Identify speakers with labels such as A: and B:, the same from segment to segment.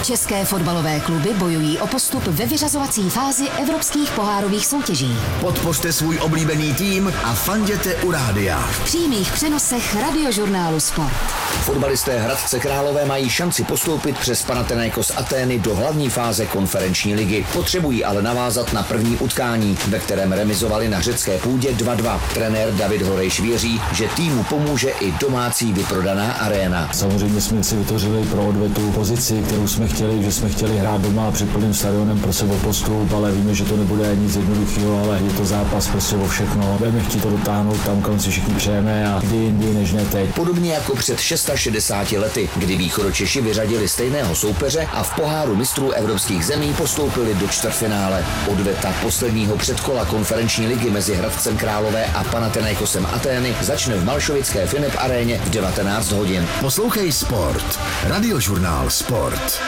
A: České fotbalové kluby bojují o postup ve vyřazovací fázi evropských pohárových soutěží.
B: Podpořte svůj oblíbený tým a fanděte u rádia.
A: V přímých přenosech Radiožurnálu Sport.
B: Fotbalisté Hradce Králové mají šanci postoupit přes Panathinaikos Atény do hlavní fáze konferenční ligy. Potřebují ale navázat na první utkání, ve kterém remizovali na řecké půdě 2-2. Trenér David Horejš věří, že týmu pomůže i domácí vyprodaná aréna.
C: Samozřejmě jsme si vytvořili pro odvetu pozici, kterou jsme chtěli, že jsme chtěli hrát doma před plným stadionem pro sebe postup, ale víme, že to nebude nic jednoduchého, ale je to zápas prostě o všechno. Budeme chtít to dotáhnout tam, kam si všichni přejeme a kdy jindy než ne teď.
B: Podobně jako před 660 lety, kdy Východočeši vyřadili stejného soupeře a v poháru mistrů evropských zemí postoupili do čtvrtfinále. Odveta posledního předkola konferenční ligy mezi Hradcem Králové a Panathinaikosem Atény začne v Malšovické Finep aréně v 19 hodin. Poslouchej Sport. Radiožurnál Sport.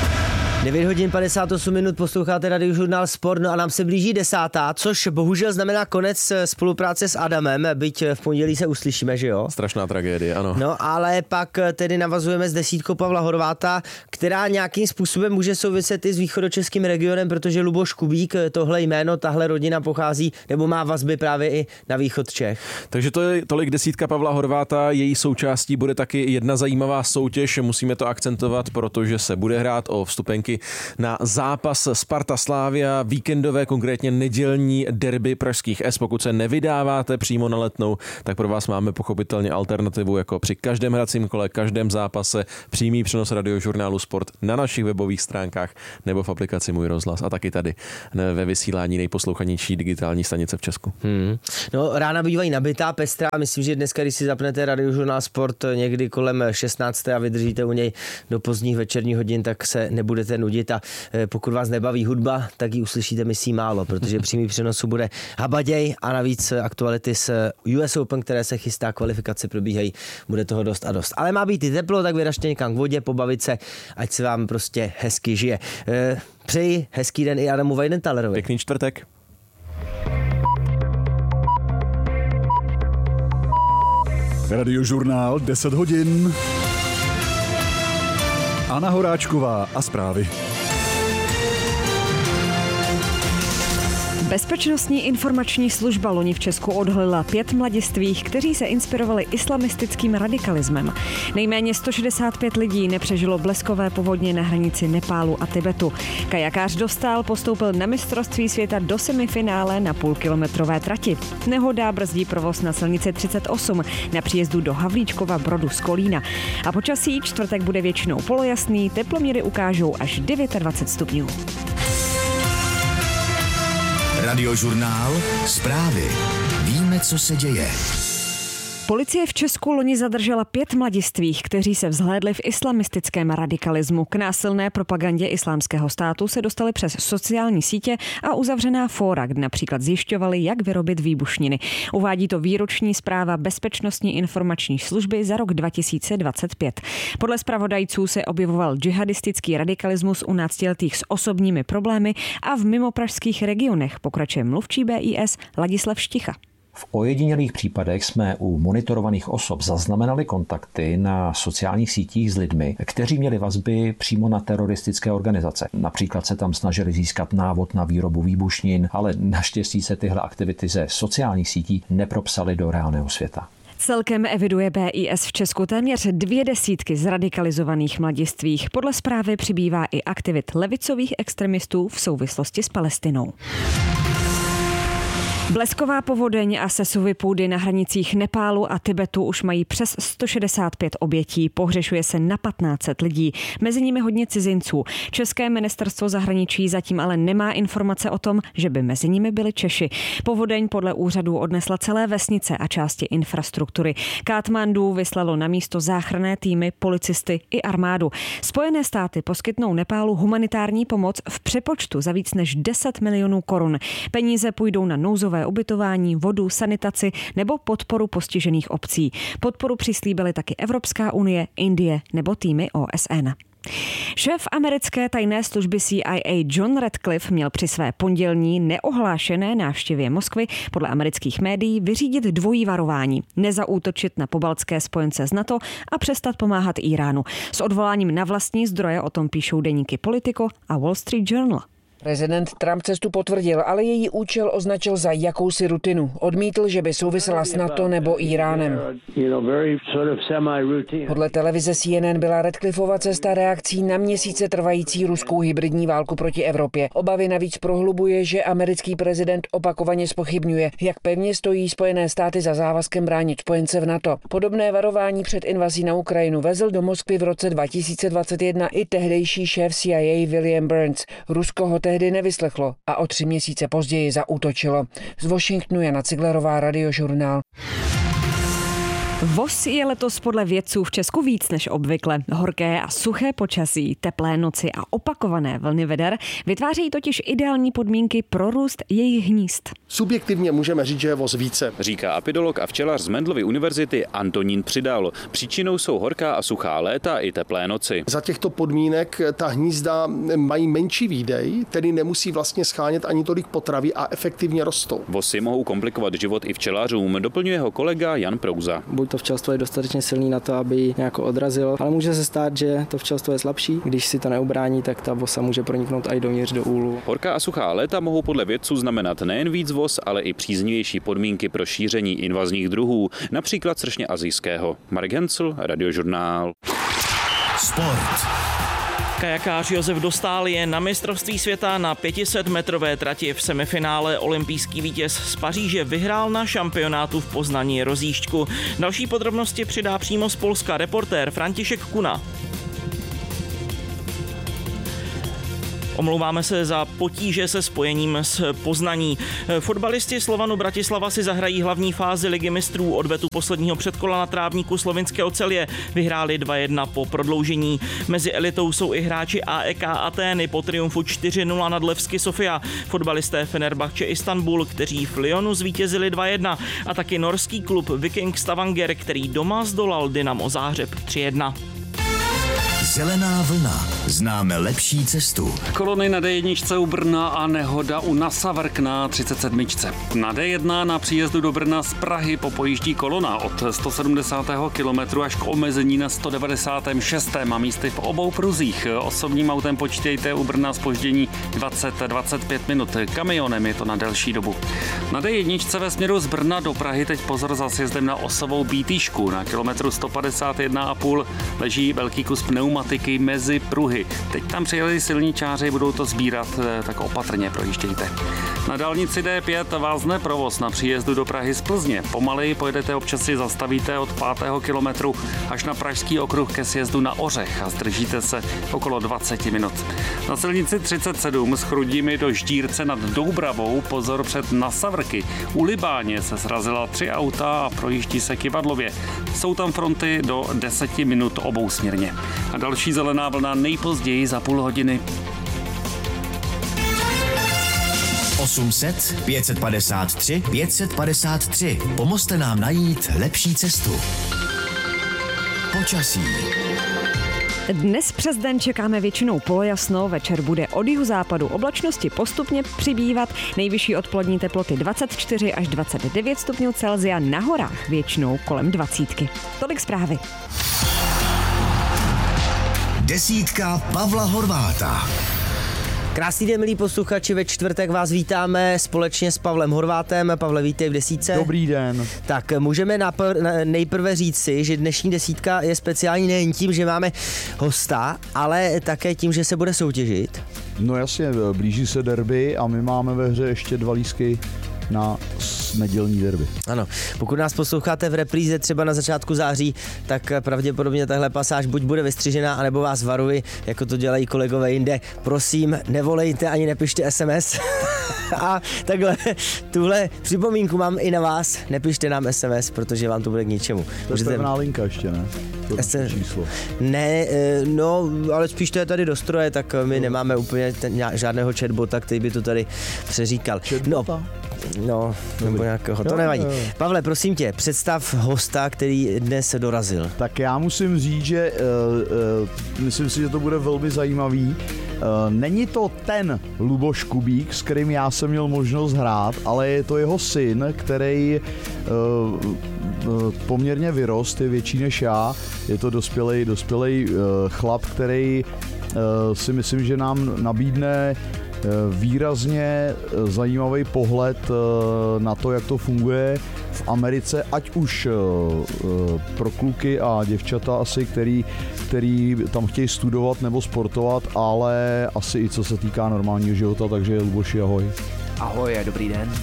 D: 9 hodin 58 minut posloucháte Radiožurnál Sport, no a nám se blíží 10., což bohužel znamená konec spolupráce s Adamem, byť v pondělí se uslyšíme, že jo?
E: Strašná tragédie, ano.
D: No, ale pak tedy navazujeme s 10 Pavla Horváta, která nějakým způsobem může souviset i s východočeským regionem, protože Luboš Kubík, tohle jméno, tahle rodina pochází nebo má vazby právě i na východ Čech.
E: Takže to je tolik 10 Pavla Horváta, její součástí bude taky jedna zajímavá soutěž, musíme to akcentovat, protože se bude hrát o vstupenky na zápas Sparta Slavia, víkendové, konkrétně nedělní derby pražských S. Pokud se nevydáváte přímo na Letnou, tak pro vás máme pochopitelně alternativu jako při každém hracím kole, každém zápase, přímý přenos Radiožurnálu Sport na našich webových stránkách nebo v aplikaci Můj rozhlas a taky tady ve vysílání nejposlouchanější digitální stanice v Česku.
D: No, rána bývají nabitá, pestrá, myslím, že dneska, když si zapnete Radiožurnál Sport někdy kolem 16. a vydržíte u něj do pozdních večerních hodin, tak se nebudete nudit a pokud vás nebaví hudba, tak ji uslyšíte myslí málo, protože přímý přenosu bude habaděj a navíc aktuality z US Open, které se chystá, kvalifikace probíhají, bude toho dost a dost. Ale má být i teplo, tak vyražte někam k vodě, pobavit se, ať se vám prostě hezky žije. Přeji hezký den i Adamu Weidentalerovi.
E: Pěkný čtvrtek.
F: Radiožurnál 10 hodin. Anna Horáčková a zprávy.
G: Bezpečnostní informační služba loni v Česku odhalila 5 mladistvých, kteří se inspirovali islamistickým radikalismem. Nejméně 165 lidí nepřežilo bleskové povodně na hranici Nepálu a Tibetu. Kajakář Dostál postoupil na mistrovství světa do semifinále na půlkilometrové trati. Nehoda brzdí provoz na silnici 38 na příjezdu do Havlíčkova Brodu z Kolína. A počasí čtvrtek bude většinou polojasný, teploměry ukážou až 29 stupňů.
B: Radiožurnál Zprávy. Víme, co se děje.
G: Policie v Česku loni zadržela 5 mladistvých, kteří se vzhlédli v islamistickém radikalismu. K násilné propagandě Islámského státu se dostali přes sociální sítě a uzavřená fóra, kde například zjišťovali, jak vyrobit výbušniny. Uvádí to výroční zpráva Bezpečnostní informační služby za rok 2025. Podle zpravodajců se objevoval džihadistický radikalismus u náctiletých s osobními problémy a v mimopražských regionech, pokračuje mluvčí BIS Ladislav Šticha.
H: V ojedinělých případech jsme u monitorovaných osob zaznamenali kontakty na sociálních sítích s lidmi, kteří měli vazby přímo na teroristické organizace. Například se tam snažili získat návod na výrobu výbušnin, ale naštěstí se tyhle aktivity ze sociálních sítí nepropsaly do reálného světa.
G: Celkem eviduje BIS v Česku téměř 200 zradikalizovaných mladistvých. Podle zprávy přibývá i aktivit levicových extremistů v souvislosti s Palestinou. Blesková povodeň a sesuvy půdy na hranicích Nepálu a Tibetu už mají přes 165 obětí. Pohřešuje se na 1500 lidí, mezi nimi hodně cizinců. České ministerstvo zahraničí zatím ale nemá informace o tom, že by mezi nimi byli Češi. Povodeň podle úřadů odnesla celé vesnice a části infrastruktury. Katmandu vyslalo na místo záchranné týmy, policisty i armádu. Spojené státy poskytnou Nepálu humanitární pomoc v přepočtu za víc než 10 milionů korun. Peníze půjdou na nouzové trvalé ubytování, vodu, sanitaci nebo podporu postižených obcí. Podporu přislíbily taky Evropská unie, Indie nebo týmy OSN. Šéf americké tajné služby CIA John Ratcliffe měl při své pondělní neohlášené návštěvě Moskvy podle amerických médií vyřídit dvojí varování. Nezaútočit na pobaltské spojence z NATO a přestat pomáhat Iránu. S odvoláním na vlastní zdroje o tom píšou deníky Politico a Wall Street Journal.
I: Prezident Trump cestu potvrdil, ale její účel označil za jakousi rutinu. Odmítl, že by souvisela s NATO nebo Iránem. Podle televize CNN byla Ratcliffeova cesta reakcí na měsíce trvající ruskou hybridní válku proti Evropě. Obavy navíc prohlubuje, že americký prezident opakovaně zpochybňuje, jak pevně stojí Spojené státy za závazkem bránit spojence v NATO. Podobné varování před invazí na Ukrajinu vezl do Moskvy v roce 2021 i tehdejší šéf CIA William Burns. Rusko ho tehdy nevyslechlo a o 3 měsíce později zaútočilo. Z Washingtonu Jana Ciglerová, Radiožurnál.
G: Vos je letos podle vědců v Česku víc než obvykle. Horké a suché počasí, teplé noci a opakované vlny veder vytvářejí totiž ideální podmínky pro růst jejich hnízd.
J: Subjektivně můžeme říct, že je vos více,
K: říká apidolog a včelař z Mendelovy univerzity Antonín Přidal. Příčinou jsou horká a suchá léta i teplé noci.
J: Za těchto podmínek ta hnízda mají menší výdej, tedy nemusí vlastně schánět ani tolik potravy a efektivně rostou.
K: Vosy mohou komplikovat život i včelařům, doplňuje ho kolega Jan Prouza.
L: To včelstvo je dostatečně silný na to, aby ji nějak odrazilo, ale může se stát, že to včelstvo je slabší. Když si to neubrání, tak ta vosa může proniknout i dovnitř do úlu.
K: Horká a suchá léta mohou podle vědců znamenat nejen víc vos, ale i příznivější podmínky pro šíření invazních druhů, například sršně asijského. Marek Hencl, Radiožurnál.
M: Sport.
N: Kajakář Josef Dostál je na mistrovství světa na 500-metrové trati. V semifinále olympijský vítěz z Paříže vyhrál na šampionátu v Poznaní rozjížďku. Další podrobnosti přidá přímo z Polska reportér František Kuna. Omlouváme se za potíže se spojením s Poznaní. Fotbalisti Slovanu Bratislava si zahrají hlavní fázi Ligy mistrů. Odvetu posledního předkola na trávníku slovinské Ocelie vyhráli 2-1 po prodloužení. Mezi elitou jsou i hráči AEK Atény po triumfu 4-0 nad Levski Sofia, fotbalisté Fenerbahce Istanbul, kteří v Lyonu zvítězili 2-1 a taky norský klub Viking Stavanger, který doma zdolal Dynamo Záhřeb 3-1.
M: Zelená vlna. Známe lepší cestu.
O: Kolony na D1 u Brna a nehoda u Nasavrk na 37. Na D1 na příjezdu do Brna z Prahy popojíždí kolona od 170. kilometru až k omezení na 196. a místy v obou pruzích. Osobním autem počítejte u Brna zpoždění 20-25 minut. Kamionem je to na delší dobu. Na D1 ve směru z Brna do Prahy teď pozor za sjezdem na Osovou Bítýšku. Na kilometru 151,5 leží velký kus pneumatiky mezi pruhy. Teď tam přijeli silničáři, budou to sbírat, tak opatrně projíždějte. Na dálnici D5 vázne provoz na příjezdu do Prahy z Plzně. Pomaleji pojedete, občas si zastavíte od 5. kilometru až na pražský okruh ke sjezdu na Ořech a zdržíte se okolo 20 minut. Na silnici 37 s Chrudimi do Ždírce nad Doubravou pozor před Nasavrky. U Libáně se srazila 3 auta a projíždí se Kyvadlově. Jsou tam fronty do 10 minut obousměrně. A další zelená vlna nejpozději za půl hodiny.
M: 800 553 553. Pomozte nám najít lepší cestu. Počasí.
G: Dnes přes den čekáme většinou polojasno, večer bude od jihozápadu oblačnosti postupně přibývat, nejvyšší odpolední teploty 24 až 29 stupňů Celsia, na horách většinou kolem 20. Tolik zprávy.
M: Desítka Pavla Horváta.
D: Krásný den, milí posluchači, ve čtvrtek vás vítáme společně s Pavlem Horvátem. Pavle, vítej v desítce.
F: Dobrý den.
D: Tak můžeme nejprve říct si, že dnešní desítka je speciální nejen tím, že máme hosta, ale také tím, že se bude soutěžit.
F: No jasně, blíží se derby a my máme ve hře ještě 2 lístky na nedělní derby.
D: Ano, pokud nás posloucháte v repríze třeba na začátku září, tak pravděpodobně tahle pasáž buď bude vystřižená, anebo vás varuji, jako to dělají kolegové jinde. Prosím, nevolejte ani nepište SMS. A takhle, tuhle připomínku mám i na vás. Nepište nám SMS, protože vám to bude k ničemu.
F: To je pevná linka ještě, ne? číslo.
D: Ne, no, ale spíš to je tady do stroje, tak my nemáme úplně žádného chatbota, který by to tady přeříkal. No, nebo nějakého, to nevadí. Pavle, prosím tě, představ hosta, který dnes dorazil.
F: Tak já musím říct, že myslím si, že to bude velmi zajímavý. Není to ten Luboš Kubík, s kterým já jsem měl možnost hrát, ale je to jeho syn, který poměrně vyrost, je větší než já. Je to dospělej chlap, který si myslím, že nám nabídne výrazně zajímavý pohled na to, jak to funguje v Americe, ať už pro kluky a děvčata asi, který tam chtějí studovat nebo sportovat, ale asi i co se týká normálního života, takže Luboši, ahoj.
P: Ahoj a dobrý den.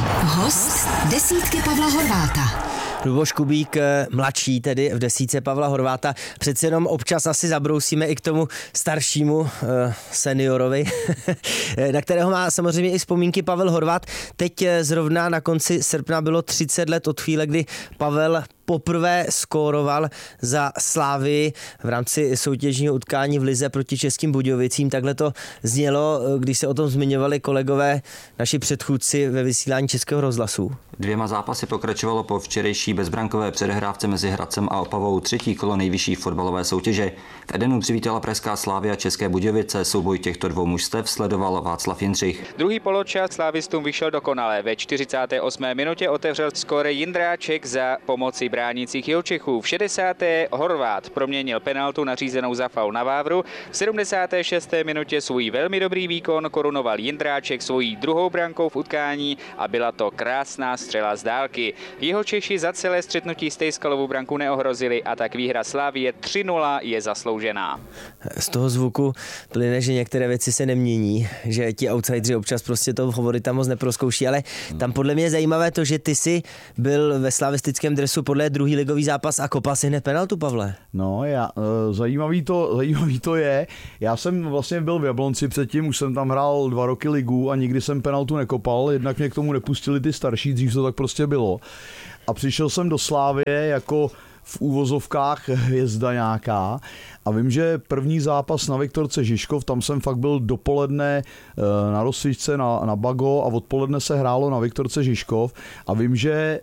A: Host desítky Pavla Horváta.
D: Luboš Kubík, mladší tedy v desítce Pavla Horváta. Přece jenom občas asi zabrousíme i k tomu staršímu seniorovi, na kterého má samozřejmě i vzpomínky Pavel Horvát. Teď zrovna na konci srpna bylo 30 let od chvíle, kdy Pavel poprvé skóroval za Slávii v rámci soutěžního utkání v lize proti Českým Budějovicím. Takhle to znělo, když se o tom zmiňovali kolegové, naši předchůdci ve vysílání Českého rozhlasu.
Q: 2 zápasy pokračovalo po včerejší bezbrankové předehrávce mezi Hradcem a Opavou 3. kolo nejvyšší fotbalové soutěže. V Edenu přivítala pražská Slavia České Budějovice. Souboj těchto dvou mužstev sledoval Václav Jindřich.
R: Druhý poločas slávistům vyšel dokonale. Ve 48. minutě otevřel skóre Jindráček za pomoci bránících Jilčechů. V 60. Horvát proměnil penaltu nařízenou za faul na Vávru. V 76. minutě svůj velmi dobrý výkon korunoval Jindráček svojí druhou brankou v utkání a byla to krásná střela z dálky. Jihočeši za celé střetnutí Stejskalovou branku neohrozili a tak výhra Slavie 3-0 je zasloužená.
D: Z toho zvuku plyne, že některé věci se nemění, že ti outsideri občas prostě to favorita moc neproskouší, ale tam podle mě je zajímavé to, že ty jsi byl ve slavistickém dresu podle druhý ligový zápas a kopal si hned penaltu, Pavle.
F: No, zajímavý to je. Já jsem vlastně byl v Jablonci předtím, už jsem tam hrál 2 roky ligu a nikdy jsem penaltu nekopal, jednak mě k tomu nepustili ty starší, dřív to tak prostě bylo. A přišel jsem do Slávie jako v úvozovkách hvězda nějaká a vím, že první zápas na Viktorce Žižkov, tam jsem fakt byl dopoledne na rozcvičce na Bago a odpoledne se hrálo na Viktorce Žižkov a vím, že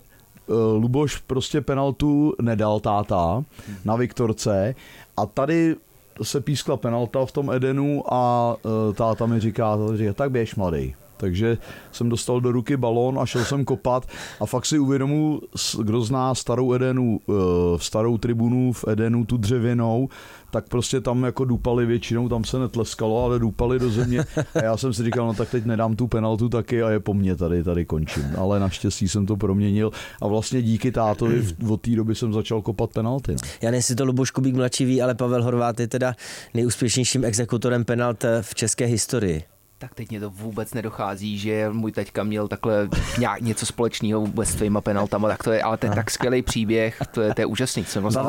F: Luboš prostě penaltu nedal táta na Viktorce a tady se pískla penalta v tom Edenu a táta mi říká, tak běž mladej. Takže jsem dostal do ruky balón a šel jsem kopat a fakt si uvědomuji, kdo zná starou Edenu, starou tribunu v Edenu, tu dřevěnou, tak prostě tam jako dupali většinou, tam se netleskalo, ale dupali do země a já jsem si říkal, no tak teď nedám tu penaltu taky a je po mně, tady končím. Ale naštěstí jsem to proměnil a vlastně díky tátovi od té doby jsem začal kopat penalty. No.
D: Já nevím, jestli to Luboš Kubík mladší ví, ale Pavel Horvát je teda nejúspěšnějším exekutorem penalt v české historii.
P: Tak teď mě to vůbec nedochází, že můj teďka měl takhle něco společného vůbec s tvýma penaltama, tak to je, ale to je tak skvělý příběh, to je úžasný.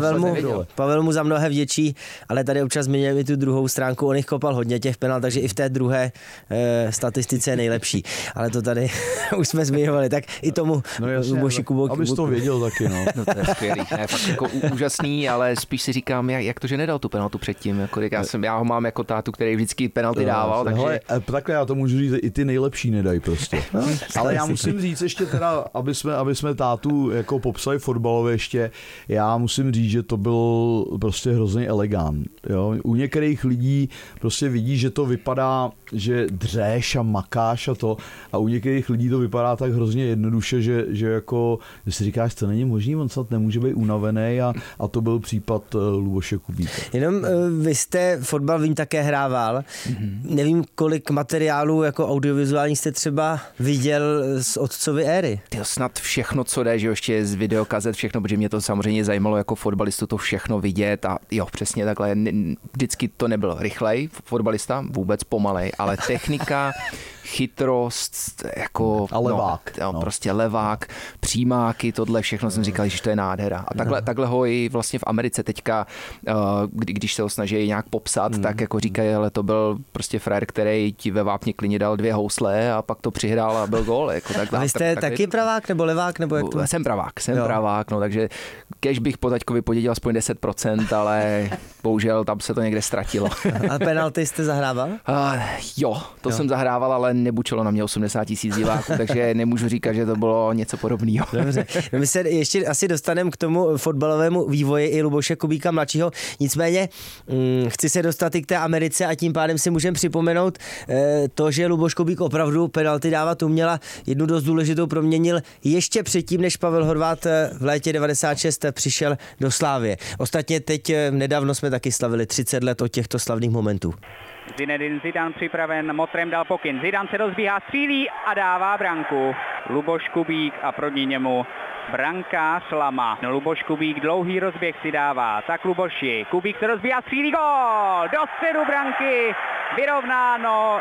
D: Pavel mu za mnohé vděčí, ale tady občas zmiňujeme tu druhou stránku, on jich kopal hodně těch penalt, takže i v té druhé statistice je nejlepší. Ale to tady už jsme zmiňovali, tak i tomu Luboši Kubík.
F: Abys to věděl taky, no.
P: No to je skvělý, ne, fakt jako úžasný, ale spíš si říkám, jak to, že nedal tu penaltu předtím, jako já ho mám jako tátu, který vždycky penalty dával, takže...
F: Takhle já to můžu říct, i ty nejlepší nedají prostě. Ale já musím říct ještě teda, aby jsme tátu jako popsali fotbalově ještě, já musím říct, že to byl prostě hrozně elegant. Jo? U některých lidí prostě vidí, že to vypadá, že dřeš a makáš a to, a u některých lidí to vypadá tak hrozně jednoduše, že jako, že si říkáš, to není možný, on snad nemůže být unavený a to byl případ Luboše Kubíka.
D: Jenom vy jste fotbal, vím, také hrával. Nevím, kolik materiálů jako audiovizuální jste třeba viděl z otcovy éry.
P: Tyjo, snad všechno, co jde, že ještě z videokazet, všechno, protože mě to samozřejmě zajímalo jako fotbalistu to všechno vidět a jo, přesně takhle. Vždycky to nebyl rychlej fotbalista, vůbec pomalej, ale technika, chytrost, jako
F: a levák.
P: Prostě levák, přímáky, tohle všechno jsem říkal, že to je nádhera. A takhle ho i vlastně v Americe teďka, když se ho snaží nějak popsat, tak jako říkají, ale to byl prostě frajer, který ti ve vápně klině dal 2 housle a pak to přihrál a byl gól. Jako
D: a vy jste taky pravák nebo levák? Nebo jak to?
P: Jsem pravák, no, takže kež bych po taťkovi podědil aspoň 10%, ale bohužel tam se to někde ztratilo.
D: A penalty jste zahrával?
P: Jo, jsem zahrával, ale nebučilo na mě 80 000 diváků, takže nemůžu říkat, že to bylo něco podobného.
D: Dobře, no my se ještě asi dostaneme k tomu fotbalovému vývoji i Luboše Kubíka mladšího, nicméně chci se dostat i k té Americe a tím pádem si můžeme připomenout to, že Luboš Kubík opravdu penalty dávat uměla, jednu dost důležitou proměnil ještě předtím, než Pavel Horváth v létě 96 přišel do Slávie. Ostatně teď nedávno jsme taky slavili 30 let od těchto slavných momentů.
R: Zinedine Zidane připraven, Motrem dal pokyn. Zidane se rozbíhá, střílí a dává branku. Luboš Kubík a proti němu brankář Lama. Luboš Kubík dlouhý rozběh si dává. Tak Luboši, Kubík se rozbíhá, střílí, gól! Do středu branky, vyrovnáno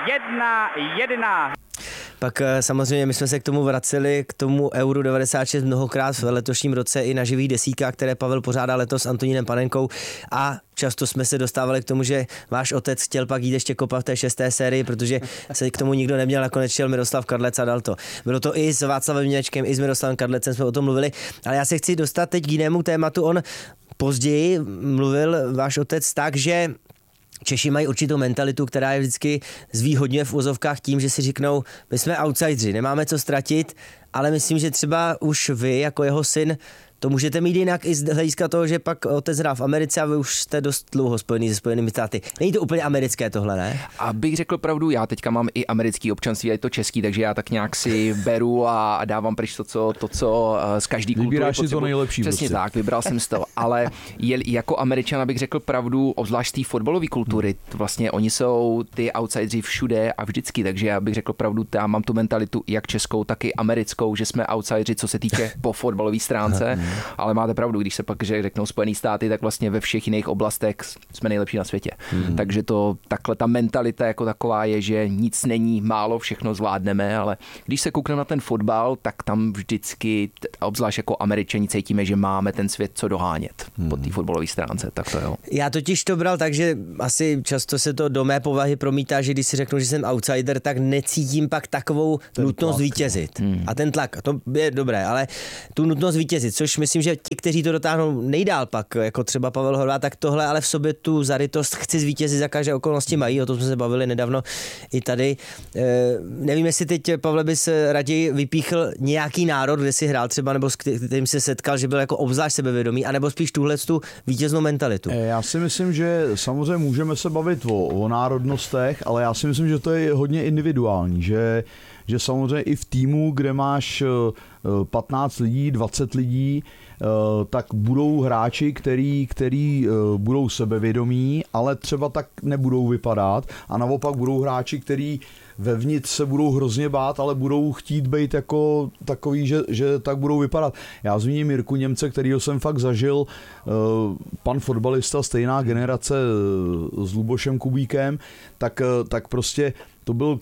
R: 1-1.
D: Pak samozřejmě my jsme se k tomu vraceli, k tomu Euro 96 mnohokrát v letošním roce i na živých desítkách, které Pavel pořádá letos s Antonínem Panenkou a často jsme se dostávali k tomu, že váš otec chtěl pak jít ještě kopat v té 6. sérii, protože se k tomu nikdo neměl, nakonec šel Miroslav Kadlec a dal to. Bylo to i s Václavem Němečkem, i s Miroslavem Kadlecem jsme o tom mluvili, ale já se chci dostat teď k jinému tématu. On později mluvil váš otec tak, že Češi mají určitou mentalitu, která je vždycky zvýhodňuje v úzovkách tím, že si řeknou, my jsme outsideri, nemáme co ztratit, ale myslím, že třeba už vy jako jeho syn to můžete mít jinak i z hlediska toho, že pak otec hrál v Americe a vy už jste dost dlouho spojený se Spojenými státy. Není to úplně americké tohle, ne?
P: Abych řekl pravdu, já teďka mám i americký občanství, a je to český, takže já tak nějak si beru a dávám pryč to, co z každý kultury
F: vybíráš si to nejlepší.
P: Přesně prostě. Tak, vybral jsem z toho, ale jako Američan, abych řekl pravdu, obzvlášť té fotbalové kultury, vlastně oni jsou ty outsideri všude a vždycky, takže já bych řekl pravdu, já mám tu mentalitu jak českou, tak i americkou, že jsme outsideri, co se týče po fotbalové stránce. Ale máte pravdu, když se pak řeknou Spojené státy, tak vlastně ve všech jiných oblastech jsme nejlepší na světě. Takže to takhle ta mentalita jako taková je, že nic není málo, všechno zvládneme, ale když se koukneme na ten fotbal, tak tam vždycky, obzvlášť jako Američani, cítíme, že máme ten svět co dohánět po té fotbalové stránce, tak to jo.
D: Já totiž to bral tak, že asi často se to do mé povahy promítá, že když si řeknu, že jsem outsider, tak necítím pak takovou nutnost vítězit. A ten tlak, to je dobré, ale tu nutnost vítězit, což myslím, že ti, kteří to dotáhnou nejdál pak, jako třeba Pavel Horváth, tak tohle ale v sobě tu zarytost chci zvítězit za každé okolnosti mají, o tom jsme se bavili nedávno i tady. Nevím, jestli teď, Pavle, bys raději vypíchl nějaký národ, kde si hrál třeba, nebo s kterým se setkal, že byl jako obzvlášť sebevědomý, anebo spíš tuhle tu vítěznou mentalitu.
F: Já si myslím, že samozřejmě můžeme se bavit o národnostech, ale já si myslím, že to je hodně individuální, že samozřejmě i v týmu, kde máš 15 lidí, 20 lidí, tak budou hráči, který budou sebevědomí, ale třeba tak nebudou vypadat a naopak budou hráči, který vevnitř se budou hrozně bát, ale budou chtít být jako takový, že tak budou vypadat. Já zmíním Jirku Němce, kterýho jsem fakt zažil, pan fotbalista, stejná generace s Lubošem Kubíkem, tak prostě to byl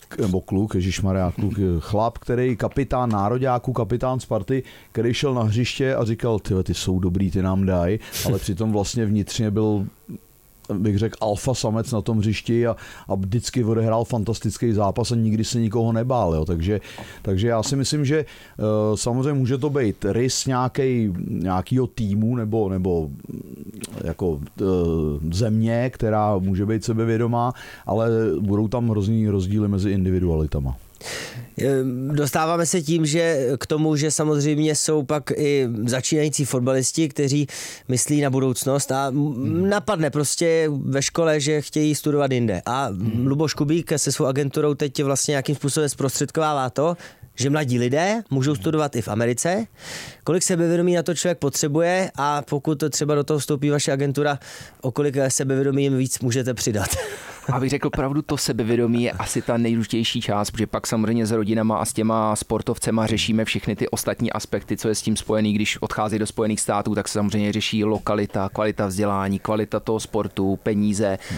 F: chlap, který kapitán nároďáků, kapitán Sparty, který šel na hřiště a říkal, ty jsou dobrý, ty nám daj, ale přitom vlastně vnitřně byl, bych řekl, alfa samec na tom hřišti a vždycky odehrál fantastický zápas a nikdy se nikoho nebál. Jo. Takže já si myslím, že samozřejmě může to být rys nějakýho týmu nebo jako země, která může být sebevědomá, ale budou tam hrozný rozdíly mezi individualitama.
D: Dostáváme se tím, že k tomu, že samozřejmě jsou pak i začínající fotbalisti, kteří myslí na budoucnost a napadne prostě ve škole, že chtějí studovat jinde. A Luboš Kubík se svou agenturou teď vlastně nějakým způsobem zprostředkovává to, že mladí lidé můžou studovat i v Americe. Kolik sebevědomí na to člověk potřebuje a pokud třeba do toho vstoupí vaše agentura, o kolik sebevědomí jim víc můžete přidat?
P: Abych řekl pravdu, to sebevědomí je asi ta nejdůležitější část, protože pak samozřejmě s rodinama a s těma sportovcema řešíme všechny ty ostatní aspekty, co je s tím spojený. Když odchází do Spojených států, tak se samozřejmě řeší lokalita, kvalita vzdělání, kvalita toho sportu, peníze.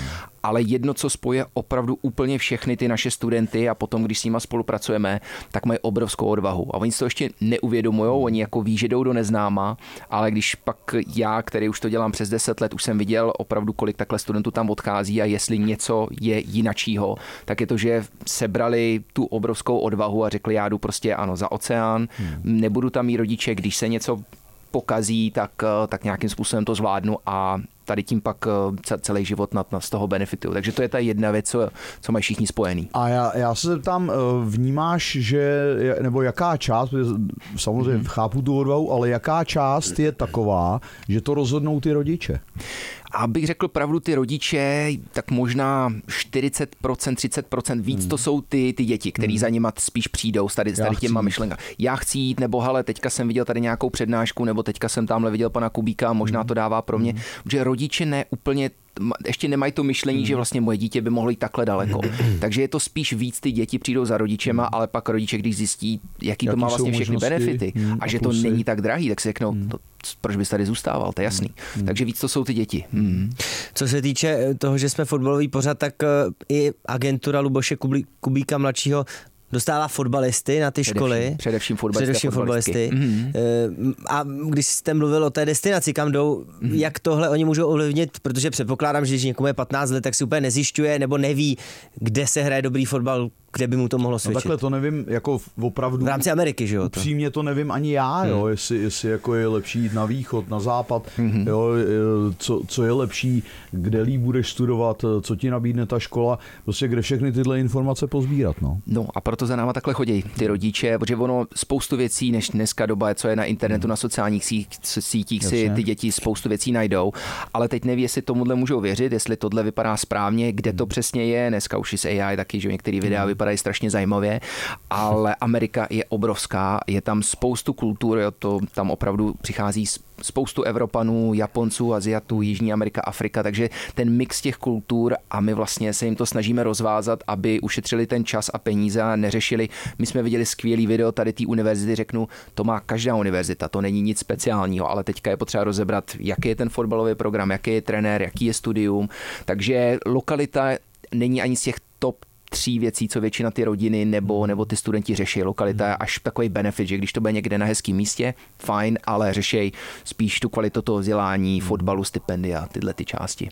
P: ale jedno, co spojuje opravdu úplně všechny ty naše studenty a potom, když s nima spolupracujeme, tak mají obrovskou odvahu. A oni si to ještě neuvědomujou, oni jako ví, že jdou do neznáma, ale když pak já, který už to dělám přes 10 let, už jsem viděl opravdu, kolik takhle studentů tam odchází a jestli něco je jinačího, tak je to, že sebrali tu obrovskou odvahu a řekli, já jdu prostě ano za oceán, nebudu tam mít rodiče, když se něco pokazí, tak nějakým způsobem to zvládnu a tady tím pak celý život z toho benefituju. Takže to je ta jedna věc, co mají všichni spojený.
F: A já se zeptám, vnímáš, nebo jaká část, samozřejmě chápu tu odvahu, ale jaká část je taková, že to rozhodnou ty rodiče?
P: Abych řekl pravdu, ty rodiče, tak možná 40%, 30% víc to jsou ty děti, který za nima spíš přijdou s tady těma myšlenkami. Já chci jít, nebo hele, teďka jsem viděl tady nějakou přednášku, nebo teďka jsem tamhle viděl pana Kubíka, možná to dává pro mě, že rodiče ne úplně ještě nemají to myšlení, že vlastně moje dítě by mohlo jít takhle daleko. Takže je to spíš víc ty děti přijdou za rodičema, ale pak rodiče, když zjistí, jaký to má vlastně všechny benefity a že to není tak drahý, tak si řeknou, proč bys tady zůstával, to je jasný. Takže víc to jsou ty děti.
D: Co se týče toho, že jsme fotbalový pořad, tak i agentura Luboše Kubíka mladšího dostává fotbalisty na ty školy.
P: Především fotbalisty.
D: A když jste mluvil o té destinaci, kam jdou, jak tohle oni můžou ovlivnit, protože předpokládám, že když někomu je 15 let, tak si úplně nezjišťuje nebo neví, kde se hraje dobrý fotbal, kde by mu to mohlo svědčit.
F: No takhle to nevím, jako opravdu.
D: V rámci Ameriky, že jo?
F: Upřímně to nevím ani já, jo, jestli jako je lepší jít na východ, na západ, jo, co je lepší, kde líp budeš studovat, co ti nabídne ta škola, prostě kde všechny tyhle informace pozbírat, no.
P: No a proto za náma takhle chodí ty rodiče, protože ono spoustu věcí, než dneska doba, co je na internetu, na sociálních sítích si ty děti spoustu věcí najdou, ale teď neví, jestli tomuhle můžou věřit, jestli tohle vypadá správně, kde to přesně je, dneska už z AI taky, že některé videa vypadají strašně zajímavě, ale Amerika je obrovská, je tam spoustu kultur, jo, to tam opravdu přichází spoustu Evropanů, Japonců, Aziatů, Jižní Amerika, Afrika, takže ten mix těch kultur a my vlastně se jim to snažíme rozvázat, aby ušetřili ten čas a peníze a neřešili. My jsme viděli skvělý video tady té univerzity, řeknu, to má každá univerzita, to není nic speciálního, ale teďka je potřeba rozebrat, jaký je ten fotbalový program, jaký je trenér, jaký je studium, takže lokalita není ani z těch top 3 věcí, co většina ty rodiny nebo ty studenti řeší. Lokalita je až takový benefit, že když to bude někde na hezkém místě, fajn, ale řeší spíš tu kvalitu toho vzdělání, fotbalu, stipendia, tyhle ty části.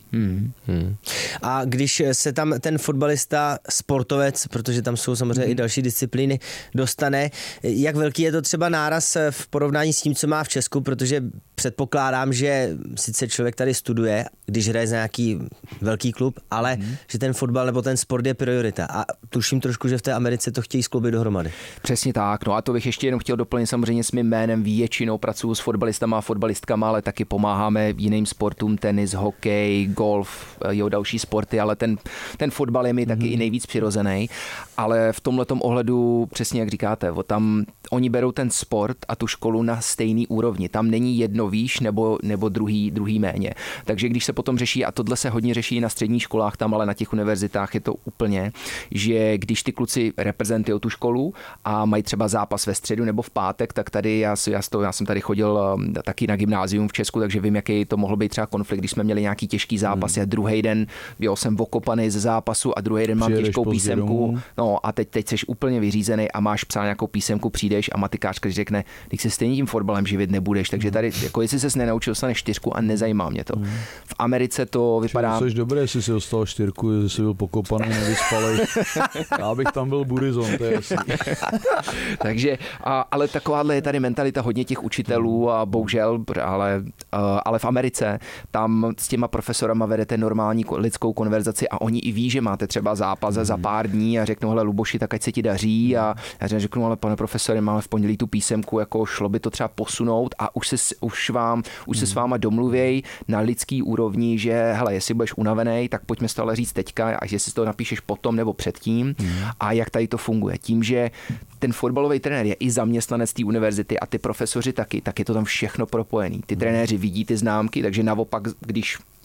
D: A když se tam ten fotbalista, sportovec, protože tam jsou samozřejmě i další disciplíny, dostane, jak velký je to třeba náraz v porovnání s tím, co má v Česku, protože předpokládám, že sice člověk tady studuje, když hraje za nějaký velký klub, ale že ten fotbal nebo ten sport je priorita. A tuším trošku, že v té Americe to chtějí skloubit dohromady.
P: Přesně tak. No a to bych ještě jenom chtěl doplnit samozřejmě s mým jménem. Většinou pracuji s fotbalistama a fotbalistkama, ale taky pomáháme jiným sportům, tenis, hokej, golf, další sporty, ale ten fotbal je mi taky i nejvíc přirozený. Ale v tomhletom ohledu, přesně jak říkáte, tam oni berou ten sport a tu školu na stejný úrovni. Tam není jedno výš nebo druhý méně. Takže když se potom řeší, a tohle se hodně řeší na středních školách tam, ale na těch univerzitách je to úplně, že když ty kluci reprezentují tu školu a mají třeba zápas ve středu nebo v pátek, tak tady já jsem tady chodil taky na gymnázium v Česku, takže vím, jaký to mohl být třeba konflikt, když jsme měli nějaký těžký zápas. A druhý den jsem okopaný ze zápasu a druhý den mám těžkou písemku. No a teď jsi úplně vyřízený a máš psát nějakou písemku, přijdeš a matikářka řekne, když se stejně tím fotbalem živit nebudeš, takže tady jako jestli ses nenaučil, dostaneš 4 a nezajímá mě to. V Americe to vypadá.
F: Jsi dobré, jestli si dostal 4, jestli jsi byl pokopaný, nevyspalej. Já bych tam byl burizon, to je jasný.
P: Takže, ale takováhle je tady mentalita hodně těch učitelů a bohužel, ale v Americe tam s těma profesorama vedete normální lidskou konverzaci a oni i ví, že máte třeba zápas za pár dní a řeknou, hele Luboši, tak ať se ti daří a já řeknu, ale pane profesore, máme v pondělí tu písemku, jako šlo by to třeba posunout a už se s váma domluvěj na lidský úrovni, že hele, jestli budeš unavený, tak pojďme si to ale říct teďka a jestli si to napíšeš potom nebo předtím a jak tady to funguje. Tím, že ten fotbalový trenér je i zaměstnanec té univerzity a ty profesoři taky, tak je to tam všechno propojený. Ty trenéři vidí ty známky, takže naopak, když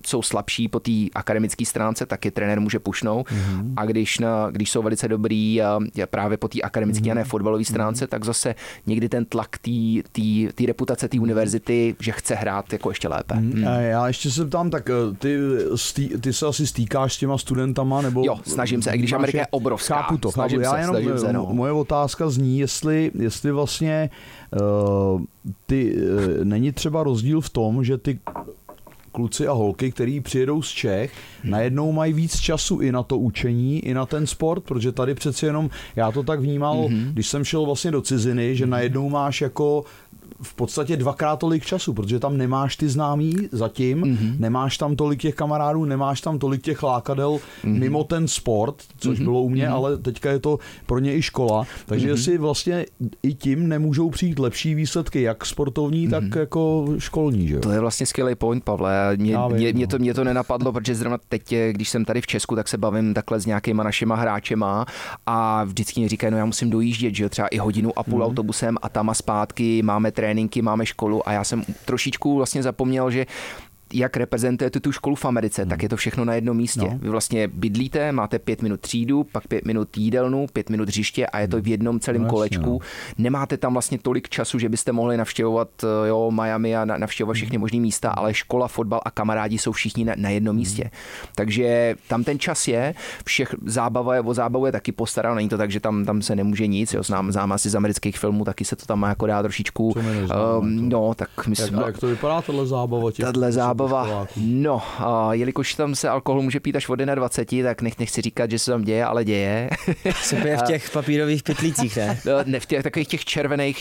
P: pokud jsou slabší po té akademické stránce, tak je trenér může pušnout. A když jsou velice dobrý právě po té akademické a ne fotbalové stránce, tak zase někdy ten tlak té reputace té univerzity, že chce hrát jako ještě lépe.
F: Já ještě se ptám, tak ty se asi stýkáš s těma studentama? Nebo
P: jo, snažím se, i když Amerika je obrovská.
F: Chápu to.
P: Snažím se,
F: moje otázka zní, jestli vlastně není třeba rozdíl v tom, že ty kluci a holky, který přijedou z Čech, najednou mají víc času i na to učení, i na ten sport, protože tady přeci jenom, já to tak vnímal, když jsem šel vlastně do ciziny, že najednou máš jako v podstatě 2x tolik času, protože tam nemáš ty známí zatím, nemáš tam tolik těch kamarádů, nemáš tam tolik těch lákadel mimo ten sport, což bylo u mě, ale teďka je to pro ně i škola, takže jestli vlastně i tím nemůžou přijít lepší výsledky, jak sportovní, tak jako školní, že jo?
P: To je vlastně skvělý point, Pavle. Mě to nenapadlo, protože zrovna teď, když jsem tady v Česku, tak se bavím takhle s nějakýma našima hráčema a vždycky mi říkají, no já musím dojíždět, že jo, třeba i 1,5 hodiny autobusem a tam a zpátky, máme tréninky, máme školu a já jsem trošičku vlastně zapomněl, že jak reprezentujete tu školu v Americe, tak je to všechno na jednom místě. No. Vy vlastně bydlíte, máte 5 minut třídu, pak 5 minut jídelnu, 5 minut hřiště a je to v jednom celém kolečku. Nemáte tam vlastně tolik času, že byste mohli navštěvovat Miami a navštěvovat všechny možné místa, ale škola, fotbal a kamarádi jsou všichni na jednom místě. Takže tam ten čas je, o zábavu je taky postarán, není to tak, že tam se nemůže nic, jo, znám asi z amerických filmů, taky se to tam má jako dá trošičku. Tak myslím,
F: jak to vypadá tahle zábava?
P: No, jelikož tam se alkohol může pít až od 21, tak nechci říkat, že se tam děje, ale děje.
D: Se pije v těch papírových pytlících, ne?
P: Ne, v takových těch červených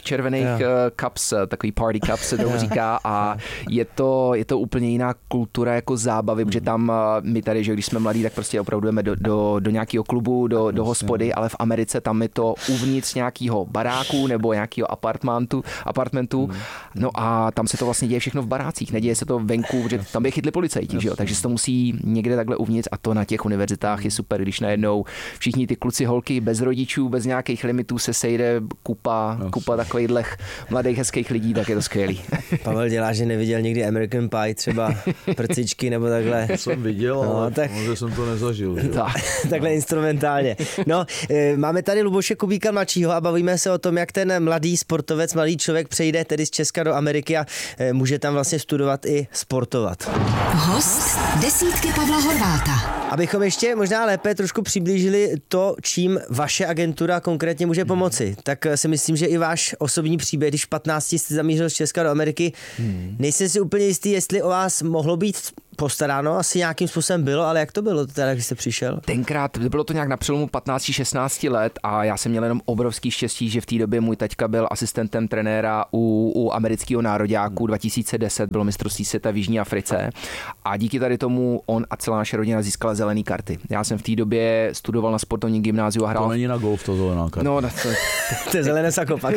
P: cups, takový party cups se tomu říká a je to úplně jiná kultura jako zábavy, protože tam my tady, že když jsme mladí, tak prostě opravdu jdeme do nějakého klubu, do hospody, ale v Americe tam je to uvnitř nějakého baráku nebo nějakého apartmentu. No a tam se to vlastně děje všechno v barácích, neděje se to venku, protože tam by chytli policajti, že jo? Takže se to musí někde takhle uvnitř a to na těch univerzitách je super, když najednou všichni ty kluci, holky bez rodičů, bez nějakých limitů se sejde kupa takovýchhle mladých hezkých lidí, tak je to skvělý.
D: Pavel dělá, že neviděl nikdy American Pie, třeba prcičky nebo takhle.
F: To jsem viděl, ale možná jsem to nezažil.
D: Takhle instrumentálně. No, máme tady Luboše Kubíka mladšího a bavíme se o tom, jak ten mladý sportovec, mladý člověk přejde tedy z Česka do Ameriky a může tam vlastně studovat i sportovat.
A: Host desítky Pavla Horváta.
D: Abychom ještě možná lépe trošku přiblížili to, čím vaše agentura konkrétně může pomoci, tak si myslím, že i váš osobní příběh, když v 15 jste zamířil z Česka do Ameriky, nejsem si úplně jistý, jestli o vás mohlo být postaráno, asi nějakým způsobem bylo, ale jak to bylo teda, když jste přišel?
P: Tenkrát bylo to nějak na přelomu 15-16 let a já jsem měl jenom obrovský štěstí, že v té době můj taťka byl asistentem trenéra u amerického nároďáku. 2010 bylo mistrovství světa v Jižní Africe a díky tady tomu on a celá naše rodina získala zelené karty. Já jsem v té době studoval na sportovním gymnáziu a hrál.
F: To není na golf, to zelená karta.
P: No,
D: to je zelené sakopak.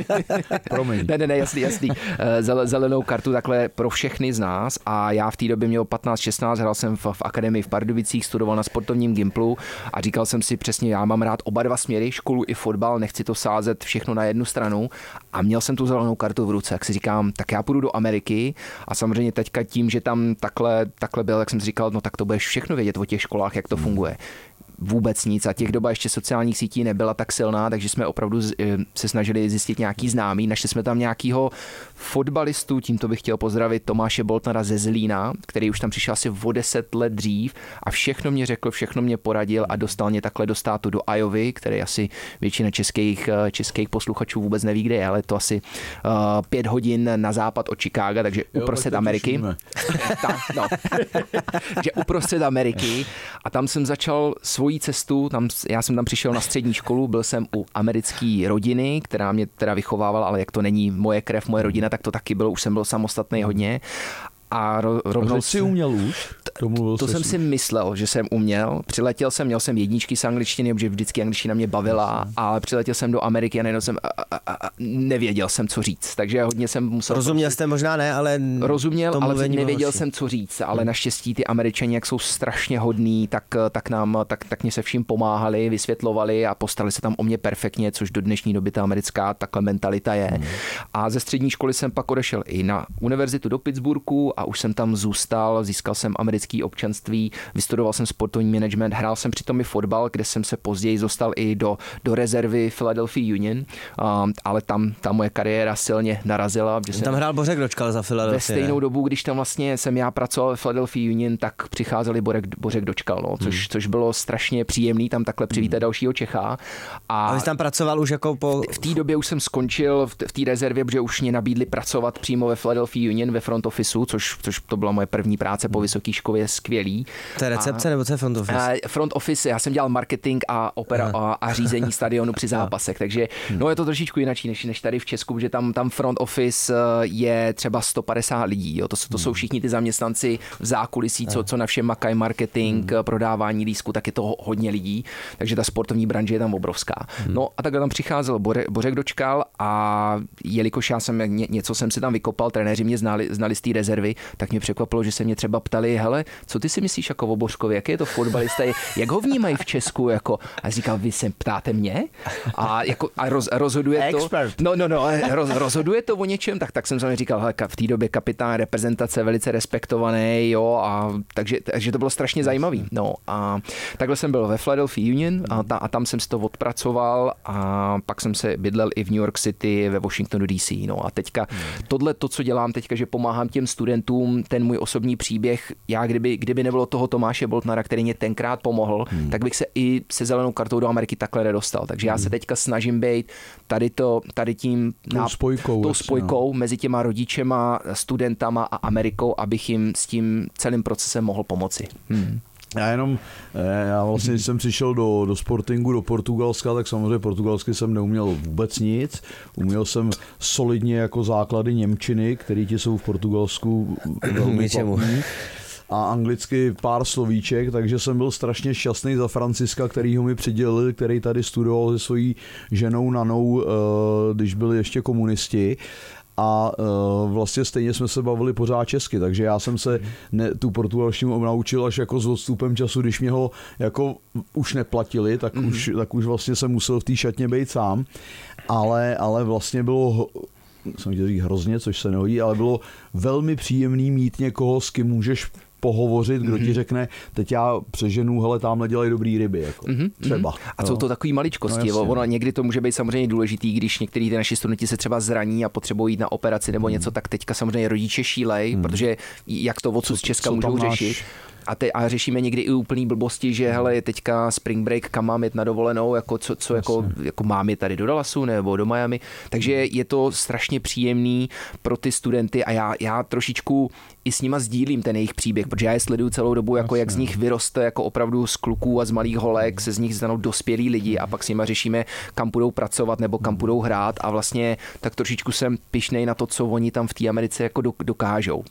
F: Promiň.
P: Ne, jasný. Zelenou kartu takhle pro všechny z nás a já v té době měl 15-16, hrál jsem v akademii v Pardubicích, studoval na sportovním gymplu a říkal jsem si přesně, já mám rád oba dva směry, školu i fotbal, nechci to sázet všechno na jednu stranu a měl jsem tu zelenou kartu v ruce, jak si říkám, tak já půjdu do Ameriky a samozřejmě teďka tím, že tam takhle byl, tak jsem si říkal, no tak to budeš všechno vědět o těch školách, jak to funguje. Vůbec nic a těch doba ještě sociálních sítí nebyla tak silná, takže jsme opravdu se snažili zjistit nějaký známý. Našli jsme tam nějakýho fotbalistu, tímto bych chtěl pozdravit Tomáše Boltnara ze Zlína, který už tam přišel asi o 10 let dřív a všechno mě řekl, všechno mě poradil a dostal mě takhle do státu do Iovy, který asi většina českých posluchačů vůbec neví, kde je, ale to asi 5 hodin na západ od Chicaga, takže uprostřed Ameriky. Takže uprostřed Ameriky a tam jsem začal svoji cestu, já jsem tam přišel na střední školu, byl jsem u americké rodiny, která mě teda vychovávala, ale jak to není moje krev, moje rodina, tak to taky bylo, už jsem byl samostatný hodně. A rovnou
F: jsi uměl už?
P: To jsem si myslel, že jsem uměl. Přiletěl jsem, měl jsem jedničky z angličtiny, protože vždycky angličtina mě bavila, ale přiletěl jsem do Ameriky a najednou jsem nevěděl jsem, co říct. Takže hodně jsem musel...
D: Rozuměl jste možná ne, ale...
P: Rozuměl, ale nevěděl jsem, co říct. Ale naštěstí ty Američani, jak jsou strašně hodní, tak mě se vším pomáhali, vysvětlovali a postarali se tam o mě perfektně, což do dnešní doby ta americká takhle mentalita je. A ze střední školy jsem pak odešel i na univerzitu do Pittsburghu a už jsem tam zůstal, získal jsem americké občanství, vystudoval jsem sportovní management, hrál jsem přitom i fotbal, kde jsem se později dostal i do rezervy Philadelphia Union, ale tam ta moje kariéra silně narazila.
D: Tam hrál Bořek Dočkal za Philadelphia.
P: Ve stejnou dobu, když tam vlastně jsem já pracoval ve Philadelphia Union, tak přicházeli Bořek Dočkal, no, což bylo strašně příjemný tam takhle přivítat dalšího Čecha.
D: A vy jsi tam pracoval už jako
P: v té době už jsem skončil v té rezervě, protože už mě nabídli pracovat přímo ve Philadelphia Union ve front officeu, což to byla moje první práce po vysoké škole, skvělý.
D: To je recepce nebo to je front office?
P: Front office, já jsem dělal marketing a řízení stadionu při zápasech, takže no je to trošičku jinak než tady v Česku, protože tam front office je třeba 150 lidí, jo. To jsou všichni ty zaměstnanci v zákulisí, co na všem makají, marketing, prodávání lístku, tak je to hodně lidí, takže ta sportovní branže je tam obrovská. No a takhle tam přicházel Bořek Dočkal a jelikož já jsem něco jsem si tam vykopal, trenéři mě znali z té rezervy, tak mě překvapilo, že se mě třeba ptali, hele, co ty si myslíš jako o Bořkovi, jaký je to fotbalista, jak ho vnímají v Česku, jako, a říkal, vy se ptáte mě? A rozhoduje to. Rozhoduje to o něčem, tak jsem samozřejmě říkal, hele, v té době kapitán reprezentace, velice respektovaný, jo, a takže to bylo strašně zajímavý. No a takhle jsem byl ve Philadelphia Union a tam jsem si to odpracoval a pak jsem se bydlel i v New York City, ve Washingtonu DC. No a teďka tohle, co dělám teďka, že pomáhám těm studentům, ten můj osobní příběh, já kdyby nebylo toho Tomáše Boltnara, který mě tenkrát pomohl, tak bych se i se zelenou kartou do Ameriky takhle nedostal. Takže já se teďka snažím být tady tím tou spojkou mezi těma rodičema, studentama a Amerikou, abych jim s tím celým procesem mohl pomoci.
F: Já vlastně, když jsem přišel do Sportingu, do Portugalska, tak samozřejmě portugalsky jsem neuměl vůbec nic. Uměl jsem solidně jako základy němčiny, které ti jsou v Portugalsku velmi platný. A anglicky pár slovíček, takže jsem byl strašně šťastný za Franciska, kterýho mi přidělil, který tady studoval se svojí ženou Nanou, když byli ještě komunisti. A vlastně stejně jsme se bavili pořád česky, takže já jsem se tu portugalštinu naučil až jako s odstupem času, když mě ho jako už neplatili, tak už vlastně jsem musel v té šatně být sám, ale vlastně bylo, jsem chtěl říct hrozně, což se nehodí, ale bylo velmi příjemný mít někoho, s kým můžeš pohovořit, kdo ti řekne, teď já přeženu, hele, tamhle dělají dobrý ryby, jako třeba.
P: A jsou to takový maličkosti, no, ono někdy to může být samozřejmě důležitý, když některý ty naši studenti se třeba zraní a potřebují jít na operaci nebo něco, tak teďka samozřejmě rodiče šílej, protože jak to odsud z Česka můžou řešit. A řešíme někdy i úplný blbosti, že hele, je teďka spring break, kam mám jet na dovolenou, jako co jako mám je tady do Dallasu nebo do Miami. Takže je to strašně příjemný pro ty studenty a já trošičku i s nima sdílím ten jejich příběh, protože já je sleduju celou dobu, jako jak z nich vyroste jako opravdu z kluků a z malých holek, se z nich stanou dospělí lidi a pak s nima řešíme, kam budou pracovat nebo kam budou hrát a vlastně tak trošičku jsem pyšnej na to, co oni tam v té Americe jako dokážou.